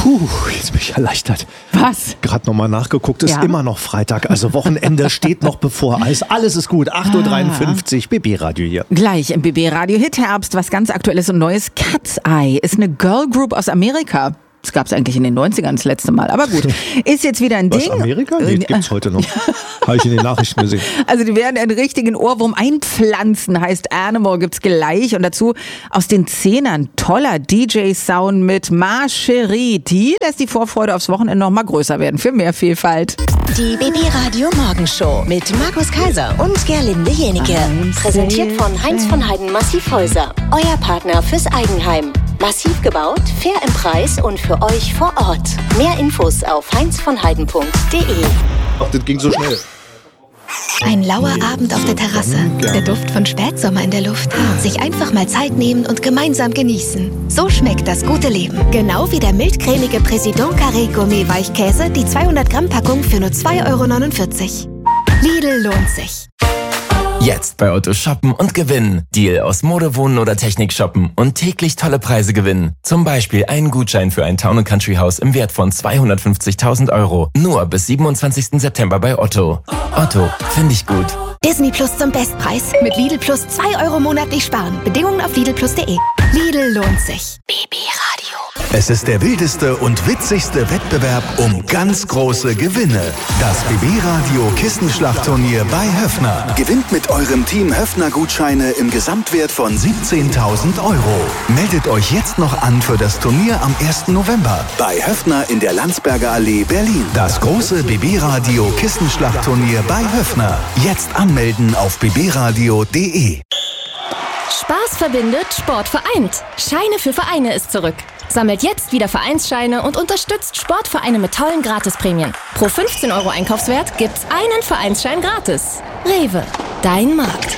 Jetzt bin ich erleichtert. Was? Gerade nochmal nachgeguckt, ist immer noch Freitag, also Wochenende steht noch bevor. Alles ist gut, 8.53 Uhr, BB-Radio hier. Gleich im BB-Radio Hit-Herbst, was ganz Aktuelles und Neues. Cat's Eye ist eine Girl-Group aus Amerika. Das gab es eigentlich in den 90ern das letzte Mal, aber gut. Ist jetzt wieder ein Ding. Was, Amerika? Nee, gibt's heute noch. Habe ich in den Nachrichten gesehen. Also die werden einen richtigen Ohrwurm einpflanzen, heißt Animal, gibt's gleich. Und dazu aus den Zehnern toller DJ-Sound mit Ma Cherie. Die lässt die Vorfreude aufs Wochenende noch mal größer werden für mehr Vielfalt. Die BB-Radio Morgenshow mit Markus Kaiser und Gerlinde Jenike. Präsentiert von Heinz von Heiden Massivhäuser. Euer Partner fürs Eigenheim. Massiv gebaut, fair im Preis und für euch vor Ort. Mehr Infos auf heinzvonheiden.de. Ach, das ging so schnell. Ein lauer Abend auf der Terrasse. Der Duft von Spätsommer in der Luft. Sich einfach mal Zeit nehmen und gemeinsam genießen. So schmeckt das gute Leben. Genau wie der mildcremige Président Carré Gourmet Weichkäse, die 200 Gramm Packung für nur 2,49 €. Lidl lohnt sich. Jetzt bei Otto shoppen und gewinnen. Deal aus Mode, Wohnen oder Technik shoppen und täglich tolle Preise gewinnen. Zum Beispiel einen Gutschein für ein Town & Country Haus im Wert von 250.000 €. Nur bis 27. September bei Otto. Otto, finde ich gut. Disney Plus zum Bestpreis. Mit Lidl Plus 2 € monatlich sparen. Bedingungen auf lidlplus.de. Lidl lohnt sich. BB-Radio. Es ist der wildeste und witzigste Wettbewerb um ganz große Gewinne. Das BB-Radio Kissenschlachtturnier bei Höffner. Gewinnt mit eurem Team Höffner-Gutscheine im Gesamtwert von 17.000 €. Meldet euch jetzt noch an für das Turnier am 1. November bei Höffner in der Landsberger Allee, Berlin. Das große BB-Radio Kissenschlachtturnier bei Höffner. Jetzt anmelden auf bbradio.de. Spaß verbindet, Sport vereint. Scheine für Vereine ist zurück. Sammelt jetzt wieder Vereinsscheine und unterstützt Sportvereine mit tollen Gratisprämien. Pro 15 € Einkaufswert gibt's einen Vereinsschein gratis. Rewe, dein Markt.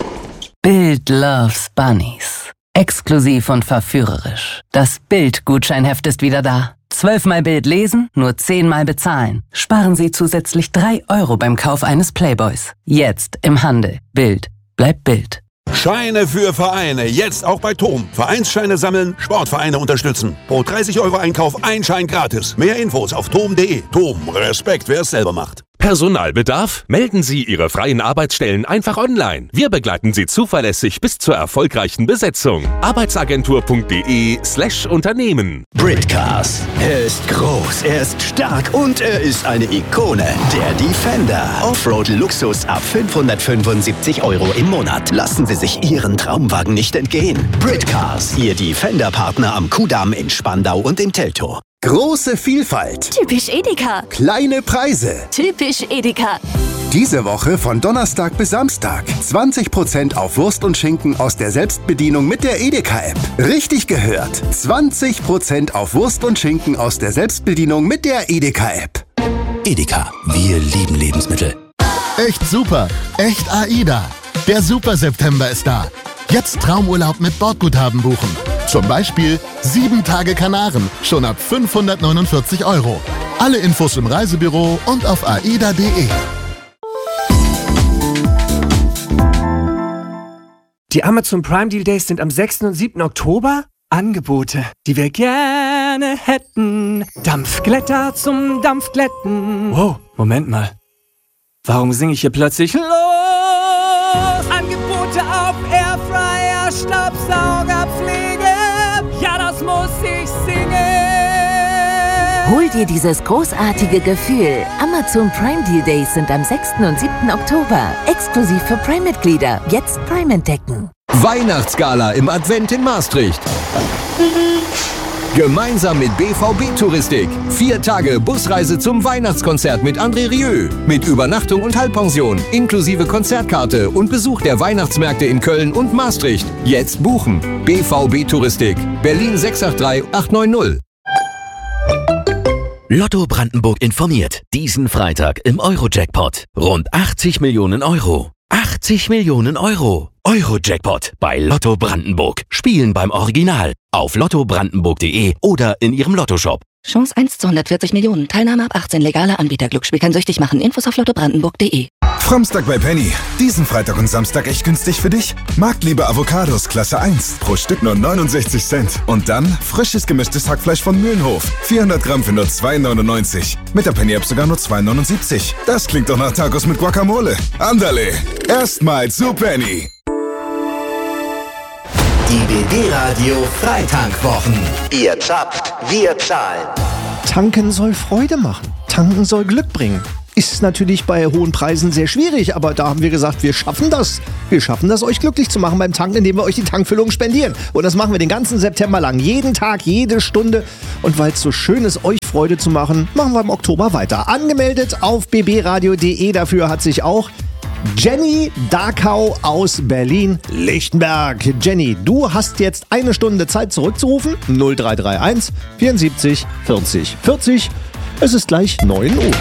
Bild loves Bunnies. Exklusiv und verführerisch. Das Bild-Gutscheinheft ist wieder da. 12-mal Bild lesen, nur 10-mal bezahlen. Sparen Sie zusätzlich 3 € beim Kauf eines Playboys. Jetzt im Handel. Bild bleibt Bild. Scheine für Vereine, jetzt auch bei TOM. Vereinsscheine sammeln, Sportvereine unterstützen. Pro 30 € Einkauf ein Schein gratis. Mehr Infos auf tom.de. TOM, Respekt, wer es selber macht. Personalbedarf? Melden Sie Ihre freien Arbeitsstellen einfach online. Wir begleiten Sie zuverlässig bis zur erfolgreichen Besetzung. Arbeitsagentur.de/Unternehmen. Britcars. Er ist groß, er ist stark und er ist eine Ikone. Der Defender. Offroad-Luxus ab 575 € im Monat. Lassen Sie sich Ihren Traumwagen nicht entgehen. Britcars. Ihr Defender-Partner am Kudamm in Spandau und im Teltow. Große Vielfalt. Typisch Edeka. Kleine Preise. Typisch Edeka. Diese Woche von Donnerstag bis Samstag. 20% auf Wurst und Schinken aus der Selbstbedienung mit der Edeka-App. Richtig gehört. 20% auf Wurst und Schinken aus der Selbstbedienung mit der Edeka-App. Edeka. Wir lieben Lebensmittel. Echt super. Echt AIDA. Der Super September ist da. Jetzt Traumurlaub mit Bordguthaben buchen. Zum Beispiel 7 Tage Kanaren, schon ab 549 €. Alle Infos im Reisebüro und auf aida.de. Die Amazon Prime Deal Days sind am 6. und 7. Oktober. Angebote, die wir gerne hätten. Dampfglätter zum Dampfglätten. Wow, Moment mal. Warum singe ich hier plötzlich los? Angebote auf Airfryer, Staubsaugerpflege. Ja, das muss ich singen. Hol dir dieses großartige Gefühl. Amazon Prime Deal Days sind am 6. und 7. Oktober. Exklusiv für Prime-Mitglieder. Jetzt Prime entdecken. Weihnachtsgala im Advent in Maastricht. Gemeinsam mit BVB Touristik. 4 Tage Busreise zum Weihnachtskonzert mit André Rieu. Mit Übernachtung und Halbpension, inklusive Konzertkarte und Besuch der Weihnachtsmärkte in Köln und Maastricht. Jetzt buchen. BVB Touristik. Berlin 683 890. Lotto Brandenburg informiert. Diesen Freitag im Euro-Jackpot. Rund 80 Millionen Euro. 80 Millionen Euro. Euro-Jackpot bei Lotto Brandenburg. Spielen beim Original. Auf lottobrandenburg.de oder in Ihrem Lottoshop. Chance 1 zu 140 Millionen. Teilnahme ab 18. Legaler Anbieter. Glücksspiel kann süchtig machen. Infos auf lottobrandenburg.de. Framstag bei Penny. Diesen Freitag und Samstag echt günstig für dich. Marktliebe Avocados Klasse 1. Pro Stück nur 69 Cent. Und dann frisches gemischtes Hackfleisch von Mühlenhof. 400 Gramm für nur 2,99. Mit der Penny-App sogar nur 2,79. Das klingt doch nach Tacos mit Guacamole. Andale. Erstmal zu Penny. Die BB Radio Freitankwwochen. Ihr zapft, wir zahlen. Tanken soll Freude machen. Tanken soll Glück bringen. Ist natürlich bei hohen Preisen sehr schwierig, aber da haben wir gesagt, wir schaffen das. Wir schaffen das, euch glücklich zu machen beim Tanken, indem wir euch die Tankfüllung spendieren. Und das machen wir den ganzen September lang. Jeden Tag, jede Stunde. Und weil es so schön ist, euch Freude zu machen, machen wir im Oktober weiter. Angemeldet auf bbradio.de. Dafür hat sich auch Jenny Darkau aus Berlin-Lichtenberg. Jenny, du hast jetzt eine Stunde Zeit zurückzurufen. 0331 74 40 40. Es ist gleich 9 Uhr.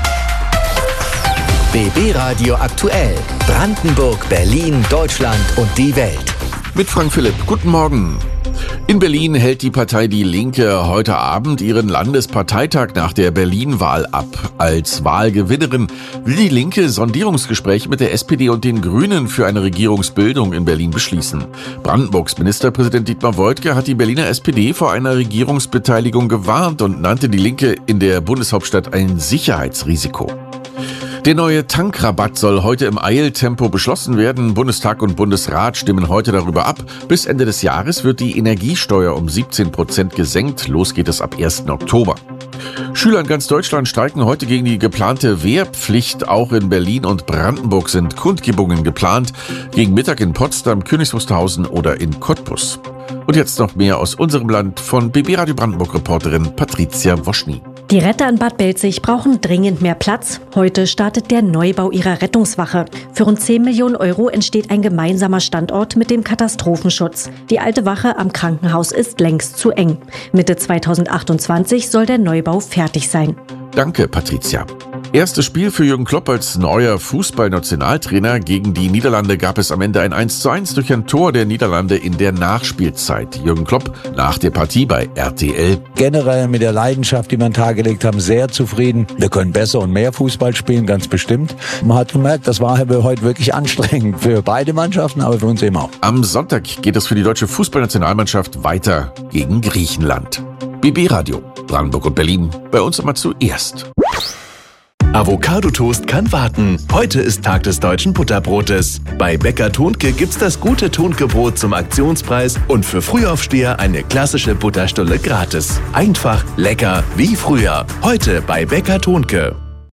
BB Radio aktuell. Brandenburg, Berlin, Deutschland und die Welt. Mit Frank Philipp. Guten Morgen. In Berlin hält die Partei Die Linke heute Abend ihren Landesparteitag nach der Berlin-Wahl ab. Als Wahlgewinnerin will die Linke Sondierungsgespräche mit der SPD und den Grünen für eine Regierungsbildung in Berlin beschließen. Brandenburgs Ministerpräsident Dietmar Woidke hat die Berliner SPD vor einer Regierungsbeteiligung gewarnt und nannte die Linke in der Bundeshauptstadt ein Sicherheitsrisiko. Der neue Tankrabatt soll heute im Eiltempo beschlossen werden. Bundestag und Bundesrat stimmen heute darüber ab. Bis Ende des Jahres wird die Energiesteuer um 17% gesenkt. Los geht es ab 1. Oktober. Schüler in ganz Deutschland streiken heute gegen die geplante Wehrpflicht. Auch in Berlin und Brandenburg sind Kundgebungen geplant. Gegen Mittag in Potsdam, Königs Wusterhausen oder in Cottbus. Und jetzt noch mehr aus unserem Land von BB Radio Brandenburg-Reporterin Patricia Woschny. Die Retter in Bad Belzig brauchen dringend mehr Platz. Heute startet der Neubau ihrer Rettungswache. Für rund 10 Millionen Euro entsteht ein gemeinsamer Standort mit dem Katastrophenschutz. Die alte Wache am Krankenhaus ist längst zu eng. Mitte 2028 soll der Neubau fertig sein. Danke, Patricia. Erstes Spiel für Jürgen Klopp als neuer Fußballnationaltrainer. Gegen die Niederlande gab es am Ende ein 1:1 durch ein Tor der Niederlande in der Nachspielzeit. Jürgen Klopp nach der Partie bei RTL. Generell mit der Leidenschaft, die wir an den Tag gelegt haben, sehr zufrieden. Wir können besser und mehr Fußball spielen, ganz bestimmt. Man hat gemerkt, das war heute wirklich anstrengend für beide Mannschaften, aber für uns eben auch. Am Sonntag geht es für die deutsche Fußballnationalmannschaft weiter gegen Griechenland. BB Radio, Brandenburg und Berlin, bei uns immer zuerst. Avocado-Toast kann warten. Heute ist Tag des deutschen Butterbrotes. Bei Bäcker Thonke gibt's das gute Thonke-Brot zum Aktionspreis und für Frühaufsteher eine klassische Butterstulle gratis. Einfach, lecker, wie früher. Heute bei Bäcker Thonke.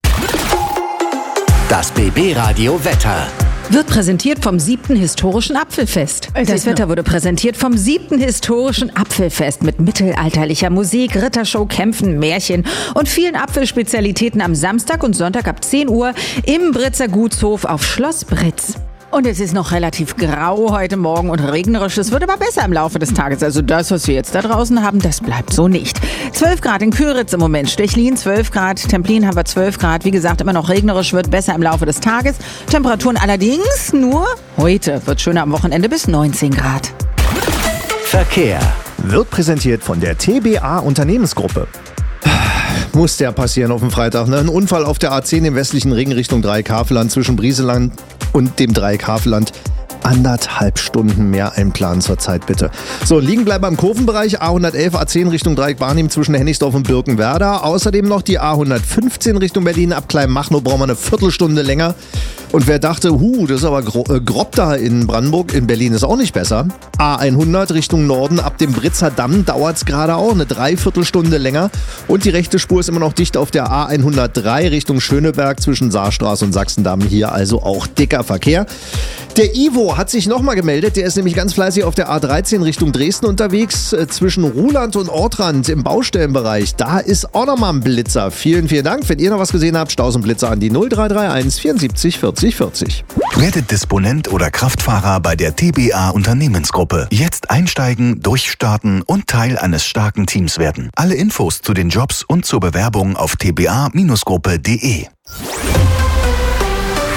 Das BB-Radio Wetter. Wird präsentiert vom 7. Historischen Apfelfest. Das Wetter wurde präsentiert vom 7. Historischen Apfelfest mit mittelalterlicher Musik, Rittershow, Kämpfen, Märchen und vielen Apfelspezialitäten am Samstag und Sonntag ab 10 Uhr im Britzer Gutshof auf Schloss Britz. Und es ist noch relativ grau heute Morgen und regnerisch. Es wird aber besser im Laufe des Tages. Also das, was wir jetzt da draußen haben, das bleibt so nicht. 12 Grad in Küritz im Moment. Stechlin 12 Grad. Templin haben wir 12 Grad. Wie gesagt, immer noch regnerisch, wird besser im Laufe des Tages. Temperaturen allerdings nur heute. Wird schöner am Wochenende bis 19 Grad. Verkehr. Wird präsentiert von der TBA Unternehmensgruppe. Muss ja passieren auf dem Freitag. Ne? Ein Unfall auf der A10 im westlichen Ring Richtung Dreieck-Havelland zwischen Brieseland und dem Dreieck-Havelland. 1,5 Stunden mehr einplanen zurzeit, bitte. So, liegen bleiben am Kurvenbereich A111, A10 Richtung Dreieck-Barnim zwischen Hennigsdorf und Birkenwerder. Außerdem noch die A115 Richtung Berlin. Ab Kleinmachnow brauchen wir eine Viertelstunde länger. Und wer dachte, das ist aber grob da in Brandenburg, in Berlin ist auch nicht besser. A100 Richtung Norden, ab dem Britzer Damm dauert es gerade auch eine Dreiviertelstunde länger. Und die rechte Spur ist immer noch dicht auf der A103 Richtung Schöneberg zwischen Saarstraße und Sachsendamm. Hier also auch dicker Verkehr. Der Ivo hat sich nochmal gemeldet. Der ist nämlich ganz fleißig auf der A13 Richtung Dresden unterwegs. Zwischen Ruhland und Ortrand im Baustellenbereich. Da ist auch nochmal ein Blitzer. Vielen, vielen Dank. Wenn ihr noch was gesehen habt, Staus und Blitzer an die 0331 74 40 40. Werdet Disponent oder Kraftfahrer bei der TBA Unternehmensgruppe. Jetzt einsteigen, durchstarten und Teil eines starken Teams werden. Alle Infos zu den Jobs und zur Bewerbung auf tba-gruppe.de.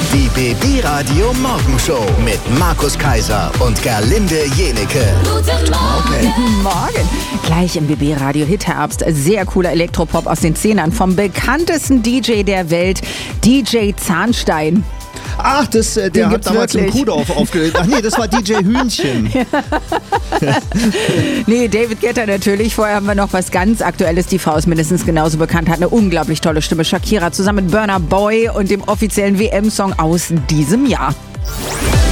Die BB Radio Morgenshow mit Markus Kaiser und Gerlinde Jenecke. Guten Morgen. Gleich im BB Radio Hitherbst. Sehr cooler Elektropop aus den 10ern vom bekanntesten DJ der Welt, DJ Zahnstein. Ach, der hat damals im Kuhdorf aufgelegt. Ach nee, das war DJ Hühnchen. Nee, David Guetta natürlich. Vorher haben wir noch was ganz Aktuelles. Die Frau ist mindestens genauso bekannt, hat eine unglaublich tolle Stimme. Shakira zusammen mit Burna Boy und dem offiziellen WM-Song aus diesem Jahr.